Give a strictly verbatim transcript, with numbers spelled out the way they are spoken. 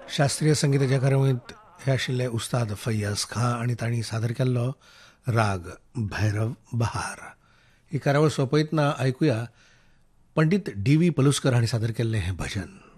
शास्त्रीय संगीताच्या कार्यावळींत हे आशिल्ले उस्ताद फैयाज खां आनी तांणी सादर केल्लो राग भैरव बहार. ही कार्यावळ सोंपयतना आयकुया पंडीत डी व्ही पलुस्कर हांणी सादर केल्लें हें भजन.